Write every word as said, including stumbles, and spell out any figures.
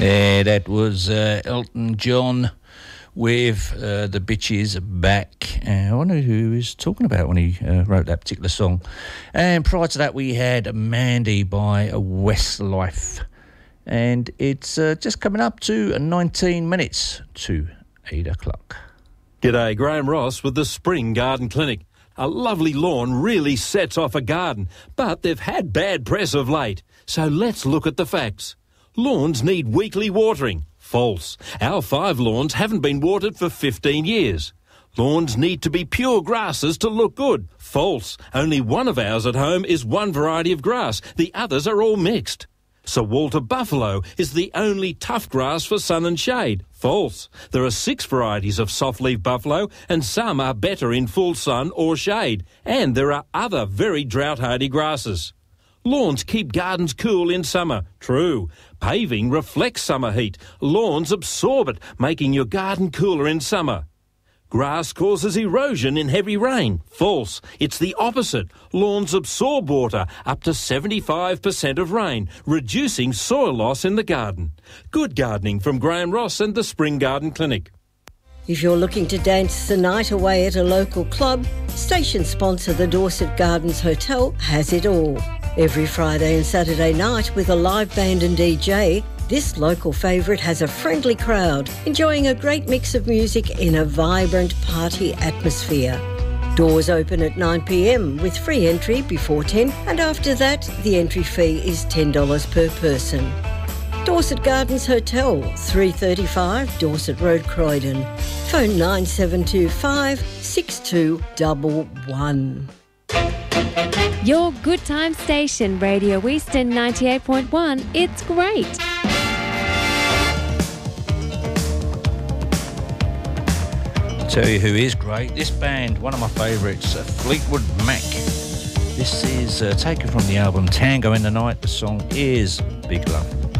Yeah, that was uh, Elton John with uh, The Bitches Back. Uh, I wonder who he was talking about when he uh, wrote that particular song. And prior to that, we had Mandy by Westlife. And it's uh, just coming up to nineteen minutes to eight o'clock. G'day, Graham Ross with the Spring Garden Clinic. A lovely lawn really sets off a garden, but they've had bad press of late. So let's look at the facts. Lawns need weekly watering. False. Our five lawns haven't been watered for fifteen years. Lawns need to be pure grasses to look good. False. Only one of ours at home is one variety of grass. The others are all mixed. Sir Walter Buffalo is the only tough grass for sun and shade. False. There are six varieties of softleaf buffalo and some are better in full sun or shade. And there are other very drought-hardy grasses. Lawns keep gardens cool in summer. True. Paving reflects summer heat. Lawns absorb it, making your garden cooler in summer. Grass causes erosion in heavy rain. False. It's the opposite. Lawns absorb water up to seventy-five percent of rain, reducing soil loss in the garden. Good gardening from Graham Ross and the Spring Garden Clinic. If you're looking to dance the night away at a local club, station sponsor the Dorset Gardens Hotel has it all. Every Friday and Saturday night with a live band and D J, this local favourite has a friendly crowd, enjoying a great mix of music in a vibrant party atmosphere. Doors open at nine p m with free entry before ten, and after that the entry fee is ten dollars per person. Dorset Gardens Hotel, three thirty-five Dorset Road, Croydon. Phone nine seven two five, six two one one. Your good time station, Radio Eastern ninety-eight point one. It's great. Tell you who is great. This band, one of my favourites, uh, Fleetwood Mac. This is uh, taken from the album Tango in the Night. The song is Big Love.